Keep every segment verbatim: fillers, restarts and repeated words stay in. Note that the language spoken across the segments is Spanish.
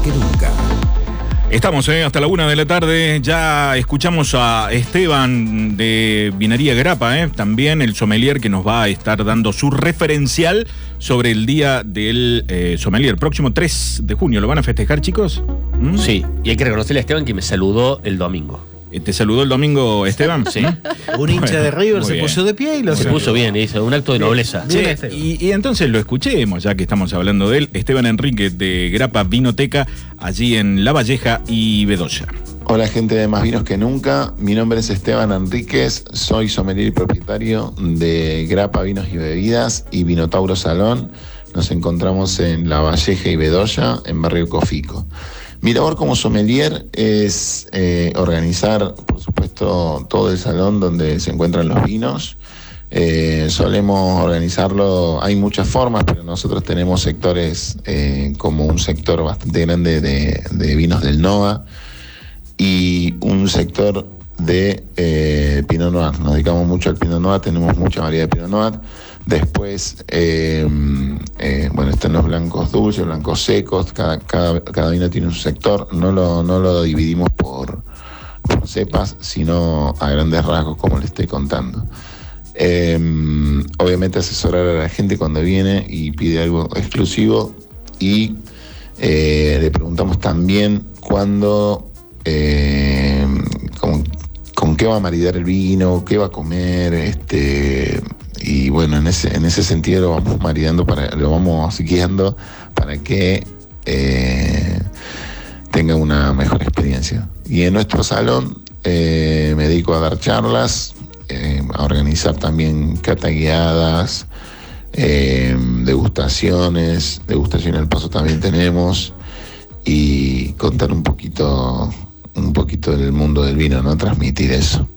que nunca. Estamos eh, hasta la una de la tarde, ya escuchamos a Esteban de Vinería Grappa, eh, también el sommelier que nos va a estar dando su referencial sobre el día del eh, sommelier, próximo tres de junio. ¿Lo van a festejar, chicos? ¿Mm? Sí, y hay que reconocerle a Esteban que me saludó el domingo. ¿Te saludó el domingo, Esteban? Sí. Un hincha bueno, de River se bien. puso de pie y lo Se saludó. puso bien, hizo un acto de nobleza. Che, y, y entonces lo escuchemos, ya que estamos hablando de él. Esteban Enrique de Grappa Vinoteca, allí en La Valleja y Bedoya. Hola, gente de Más Vinos que Nunca. Mi nombre es Esteban Enríquez, soy sommelier y propietario de Grappa Vinos y Bebidas y Vinotauro Salón. Nos encontramos en La Valleja y Bedoya, en Barrio Cofico. Mi labor como sommelier es eh, organizar, por supuesto, todo el salón donde se encuentran los vinos. Eh, solemos organizarlo, hay muchas formas, pero nosotros tenemos sectores eh, como un sector bastante grande de, de vinos del NOA y un sector de eh, Pinot Noir. Nos dedicamos mucho al Pinot Noir, tenemos mucha variedad de Pinot Noir. Después, eh, eh, bueno, están los blancos dulces, blancos secos, cada, cada, cada vino tiene un sector, no lo, no lo dividimos por, por cepas, sino a grandes rasgos, como les estoy contando. Eh, obviamente asesorar a la gente cuando viene y pide algo exclusivo y eh, le preguntamos también cuándo, eh, con, con qué va a maridar el vino, qué va a comer, este... Y bueno, en ese, en ese sentido lo vamos maridando, para, lo vamos guiando para que eh, tenga una mejor experiencia. Y en nuestro salón eh, me dedico a dar charlas, eh, a organizar también cata guiadas, eh, degustaciones, degustación al paso también tenemos, y contar un poquito, un poquito del mundo del vino, ¿no? Transmitir eso.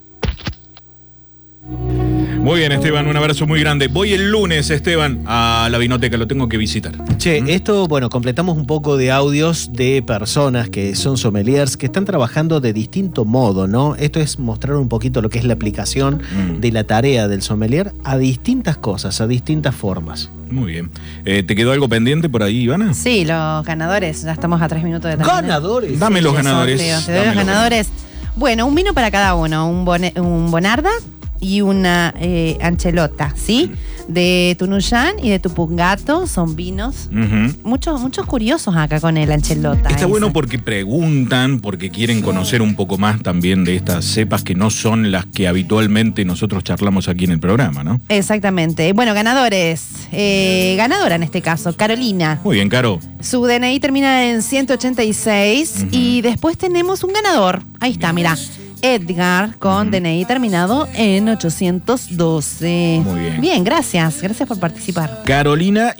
Muy bien, Esteban, un abrazo muy grande. Voy el lunes, Esteban, a la Vinoteca, lo tengo que visitar. Che, ¿Mm? esto, bueno, completamos un poco de audios de personas que son sommeliers, que están trabajando de distinto modo, ¿no? Esto es mostrar un poquito lo que es la aplicación mm. de la tarea del sommelier a distintas cosas, a distintas formas. Muy bien. Eh, ¿Te quedó algo pendiente por ahí, Ivana? Sí, los ganadores, ya estamos a tres minutos de terminar. ¿Ganadores? Dame sí, los ganadores. Sorteo. Te doy los ganadores. Bueno, un vino para cada uno, un, bone, un Bonarda y una eh, Anchelota, ¿sí? De Tunuyán y de Tupungato, son vinos. Uh-huh. Muchos, muchos curiosos acá con el Anchelota. Está esa. bueno porque preguntan, porque quieren sí. conocer un poco más también de estas cepas que no son las que habitualmente nosotros charlamos aquí en el programa, ¿no? Exactamente. Bueno, ganadores. Eh, ganadora en este caso, Carolina. Muy bien, Caro. Su D N I termina en ciento ochenta y seis uh-huh. y después tenemos un ganador. Ahí está, mira. Edgar, con uh-huh. D N I terminado en ochocientos doce. Muy bien. Bien, gracias. Gracias por participar. Carolina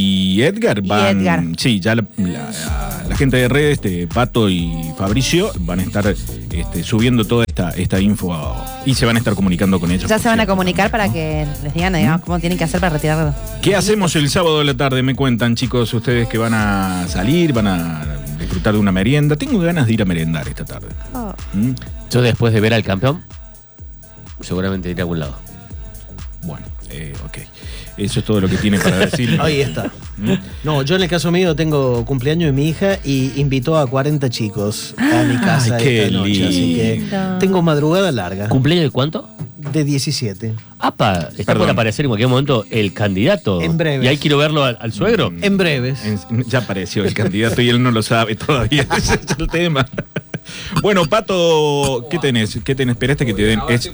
y Edgar van... Y Edgar. Sí, ya la, la, la gente de redes, este, Pato y Fabricio, van a estar este, subiendo toda esta, esta info a, y se van a estar comunicando con ellos. Ya se van cierto, a comunicar ¿no? para que les digan, digamos, cómo tienen que hacer para retirar. ¿Qué hacemos el sábado de la tarde? Me cuentan, chicos, ustedes que van a salir, van a disfrutar de una merienda. Tengo ganas de ir a merendar esta tarde. Oh. ¿Mm? Yo después de ver al campeón, seguramente iré a algún lado. Bueno, eh, ok. Eso es todo lo que tiene para decir. Ahí está. ¿Mm? No, yo en el caso mío tengo cumpleaños de mi hija y invitó a cuarenta chicos a mi casa Ay, qué esta noche, lindo. así que tengo madrugada larga. ¿Cumpleaños de cuánto? De diecisiete. Apa, está Perdón. por aparecer en cualquier momento el candidato. En breve. Y ahí quiero verlo al, al suegro. En breves. En, ya apareció el candidato y él no lo sabe todavía. Ese es el tema. Bueno, Pato, ¿qué tenés? ¿Qué tenés? Esperaste que te den. Es,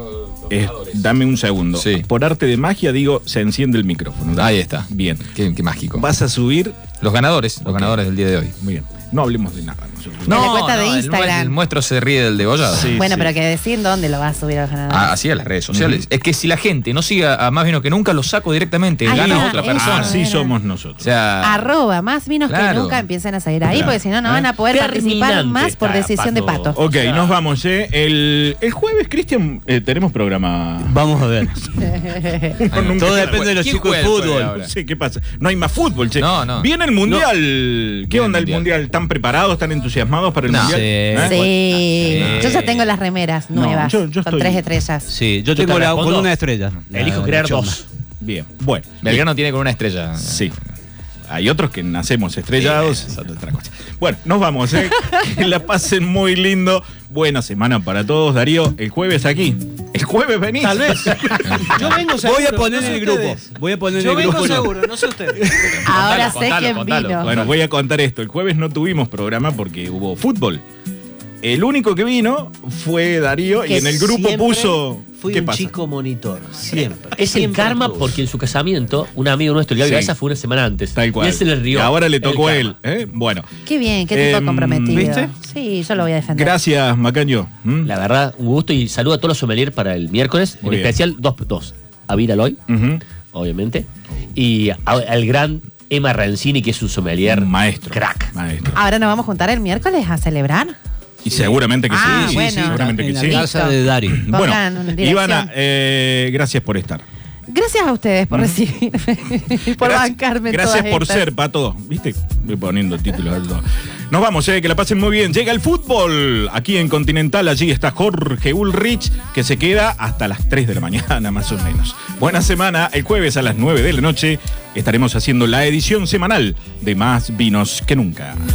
es, dame un segundo. Sí. Por arte de magia, digo, se enciende el micrófono. ¿No? Ahí está. Bien. Qué, qué mágico. Vas a subir. Los ganadores, los okay. ganadores del día de hoy. Muy bien. No hablemos de nada. Nosotros. No, la cuenta de Instagram. El, el muestro se ríe del degollado. Sí, bueno, sí. pero que decir dónde lo vas a subir a los ganadores. Ah, así a las redes sociales. Uh-huh. Es que si la gente no siga a Más Vino que Nunca, lo saco directamente. Ah, Gana ya, otra eso. persona. Así somos nosotros. O sea, Arroba más vinos claro. que nunca, empiecen a seguir ahí, Claro. porque si no, no ¿Eh? van a poder participar Terminante más por está, decisión de Pato. Pato. Ok, nos vamos, ¿eh? El, el jueves, Cristian, eh, tenemos programa. Vamos a ver. No, nunca- Todo depende de los ¿Quién chicos de juega el jueves fútbol. ahora? No sé qué pasa. No hay más fútbol, che. No, no. Viene el mundial. ¿Qué Viene onda el el mundial? ¿Están preparados? ¿Están entusiasmados para el No. mundial? Sí. ¿Eh? Sí. Ah, Yo ya sí. tengo las remeras No, nuevas, yo- yo con estoy- tres estrellas. Sí, yo Yo tengo te la, respondo. con una estrella. Elijo La- crear la choma. dos. Bien, bueno. Belgrano tiene con una estrella. Sí. Hay otros que nacemos estrellados, Sí, es otra cosa. Bueno, nos vamos, ¿eh? Que la pasen muy lindo. Buena semana para todos. Darío, el jueves aquí. El jueves venís. Tal vez. Yo vengo seguro. Voy a poner no sé en el grupo. ustedes. Voy a poner Yo en el vengo grupo. no. seguro, no sé ustedes. Ahora Contalo, sé contalo, quién contalo. vino. Bueno, voy a contar esto. El jueves no tuvimos programa porque hubo fútbol. El único que vino fue Darío y Que en el grupo siempre puso. Fui ¿Qué un pasa? chico monitor. Siempre. Es el Siempre karma estuvo. porque en su casamiento, un amigo nuestro, el Gaby Sí. Baeza, fue una semana antes. Tal cual. Y él se le rió. Y ahora le tocó a El él. karma. ¿eh? Bueno. Qué bien, qué tipo Em, comprometido. ¿viste? Sí, yo lo voy a defender. Gracias, Macaño. ¿Mm? La verdad, un gusto y saludo a todos los sommeliers para el miércoles. Muy en bien. especial, dos. dos. A Vira Loy, Ujú. obviamente. Y a- al gran Emma Rancini, que es un sommelier. Maestro. Crack. Maestro. Ahora nos vamos a juntar el miércoles a celebrar. Y seguramente que Ah, sí. bueno. sí, seguramente que En la sí. casa de Dari. Bueno, Pongan una dirección. Ivana, eh, gracias por estar. Gracias a ustedes por recibirme y por Gracias- bancarme en Gracias todas por estas. ser, Pato. ¿Viste? Voy poniendo títulos. de todo. Nos vamos, eh, que la pasen muy bien. Llega el fútbol aquí en Continental. Allí está Jorge Ulrich, que se queda hasta las tres de la mañana, más o menos. Buena semana. El jueves a las nueve de la noche estaremos haciendo la edición semanal de Más Vinos que Nunca.